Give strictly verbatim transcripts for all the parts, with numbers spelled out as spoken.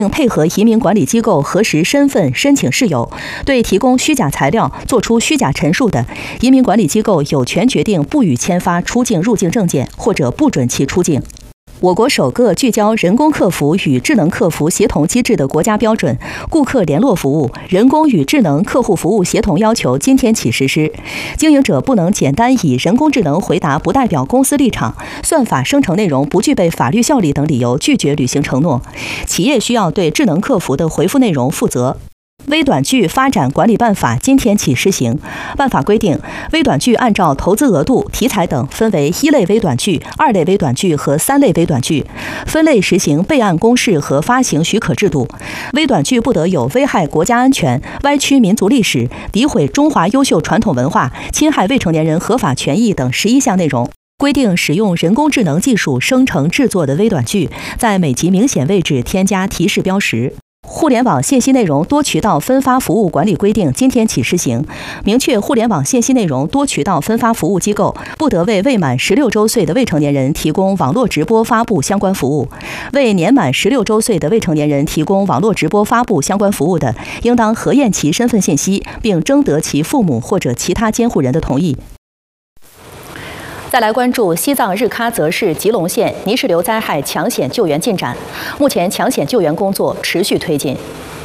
并配合移民管理机构核实身份、申请事由，对提供虚假材料、作出虚假陈述的，移民管理机构有权决定不予签发出境入境证件，或者不准其出境。我国首个聚焦人工客服与智能客服协同机制的国家标准《顾客联络服务人工与智能客户服务协同要求》今天起实施。经营者不能简单以人工智能回答不代表公司立场、算法生成内容不具备法律效力等理由拒绝履行承诺。企业需要对智能客服的回复内容负责。微短剧发展管理办法今天起施行。办法规定，微短剧按照投资额度、题材等分为一类微短剧、二类微短剧和三类微短剧，分类实行备案公示和发行许可制度。微短剧不得有危害国家安全、歪曲民族历史、诋毁中华优秀传统文化、侵害未成年人合法权益等十一项内容。规定使用人工智能技术生成制作的微短剧，在每集明显位置添加提示标识。互联网信息内容多渠道分发服务管理规定今天起施行，明确互联网信息内容多渠道分发服务机构不得为未满十六周岁的未成年人提供网络直播发布相关服务。为年满十六周岁的未成年人提供网络直播发布相关服务的，应当核验其身份信息，并征得其父母或者其他监护人的同意。再来关注西藏日喀则市吉隆县泥石流灾害抢险救援进展，目前抢险救援工作持续推进。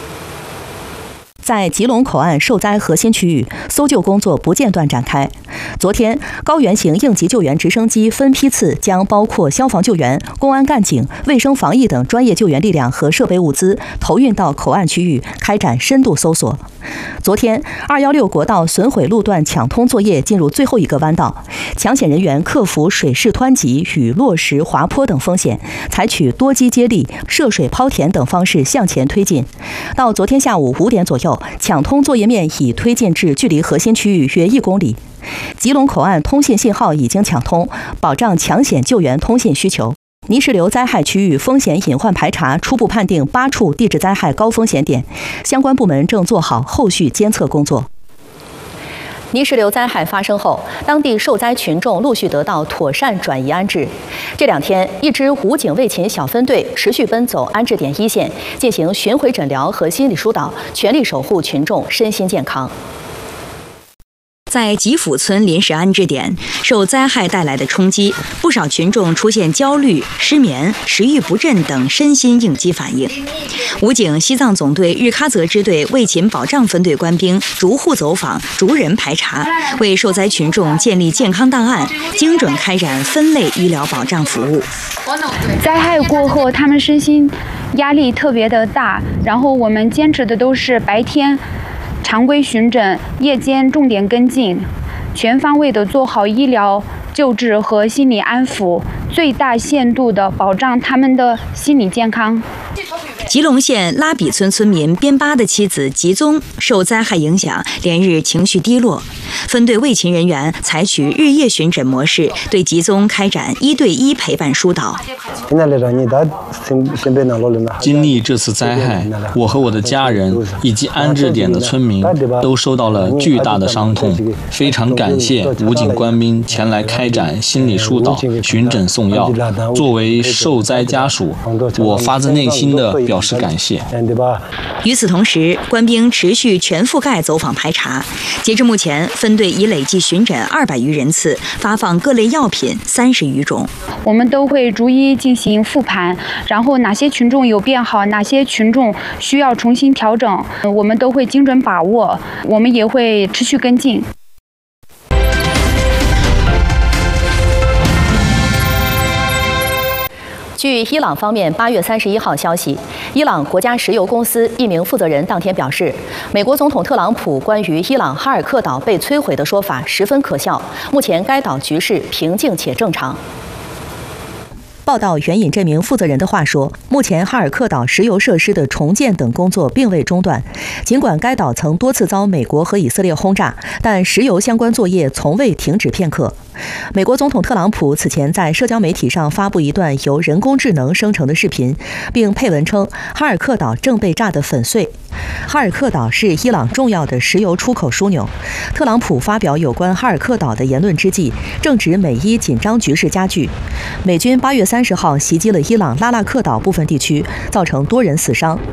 在吉隆口岸受灾核心区域，搜救工作不间断展开。昨天，高原型应急救援直升机分批次将包括消防救援、公安干警、卫生防疫等专业救援力量和设备物资投运到口岸区域，开展深度搜索。昨天，二一六国道损毁路段抢通作业进入最后一个弯道，抢险人员克服水势湍急与落石滑坡等风险，采取多机接力、涉水抛填等方式向前推进。到昨天下午五点左右，抢通作业面已推进至距离核心区域约一公里。吉隆口岸通信信号已经抢通，保障抢险救援通信需求。泥石流灾害区域风险隐患排查初步判定八处地质灾害高风险点，相关部门正做好后续监测工作。泥石流灾害发生后，当地受灾群众陆续得到妥善转移安置。这两天，一支武警卫勤小分队持续奔走安置点一线，进行巡回诊疗和心理疏导，全力守护群众身心健康。 在吉府村临时安置点，受灾害带来的冲击，不少群众出现焦虑、失眠、食欲不振等身心应激反应。武警西藏总队日喀则支队卫勤保障分队官兵逐户走访、逐人排查，为受灾群众建立健康档案，精准开展分类医疗保障服务。 灾害过后，他们身心压力特别的大，然后我们坚持的都是白天常规巡诊，夜间重点跟进，全方位的做好医疗救治和心理安抚，最大限度的保障他们的心理健康。 吉隆县拉比村村民边巴的妻子吉宗受灾害影响，连日情绪低落。分队卫勤人员采取日夜巡诊模式，对吉宗开展一对一陪伴疏导。 经历这次灾害，我和我的家人以及安置点的村民都受到了巨大的伤痛，非常感谢武警官兵前来开展心理疏导、巡诊送药。作为受灾家属，我发自内心的表示感谢。 与此同时，官兵持续全覆盖走访排查，截至目前，分队已累计巡诊二百余人次，发放各类药品三十余种。 我们都会逐一进行复盘，然后哪些群众有变好，哪些群众需要重新调整，我们都会精准把握，我们也会持续跟进。 据伊朗方面八月三十一号消息，伊朗国家石油公司一名负责人当天表示，美国总统特朗普关于伊朗哈尔克岛被摧毁的说法十分可笑，目前该岛局势平静且正常。报道援引这名负责人的话说，目前哈尔克岛石油设施的重建等工作并未中断，尽管该岛曾多次遭美国和以色列轰炸，但石油相关作业从未停止片刻。美国总统特朗普此前在社交媒体上发布一段由人工智能生成的视频，并配文称哈尔克岛正被炸得粉碎。哈尔克岛是伊朗重要的石油出口枢纽。特朗普发表有关哈尔克岛的言论之际，正值美伊紧张局势加剧。美军八月三十号袭击了伊朗拉腊克岛部分地区，造成多人死伤。